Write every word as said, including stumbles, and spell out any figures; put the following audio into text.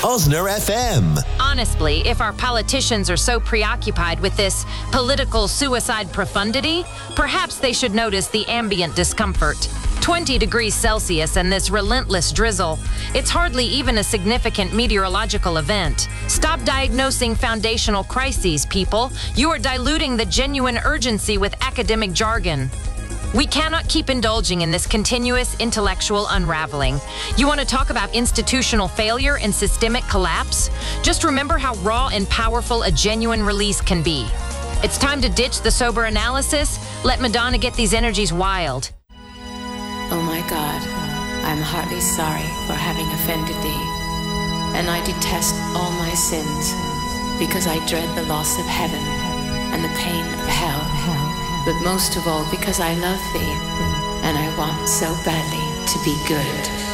Osner F M. Honestly, if our politicians are so preoccupied with this political suicide profundity, perhaps they should notice the ambient discomfort. twenty degrees Celsius and this relentless drizzle. It's hardly even a significant meteorological event. Stop diagnosing foundational crises, people. You are diluting the genuine urgency with academic jargon. We cannot keep indulging in this continuous intellectual unraveling. You want to talk about institutional failure and systemic collapse? Just remember how raw and powerful a genuine release can be. It's time to ditch the sober analysis. Let Madonna get these energies wild. Oh my God, I'm heartily sorry for having offended thee, and I detest all my sins, because I dread the loss of heaven and the pain of hell, but most of all because I love thee, and I want so badly to be good.